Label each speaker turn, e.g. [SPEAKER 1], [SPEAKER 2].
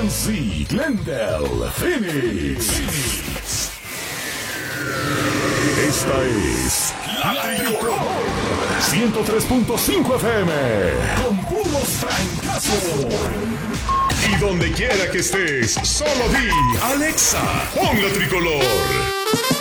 [SPEAKER 1] Nancy, Glendale, Phoenix. Esta es La Tricolor 103.5 FM con puros francazos. Y donde quiera que estés, solo di Alexa, pon La Tricolor.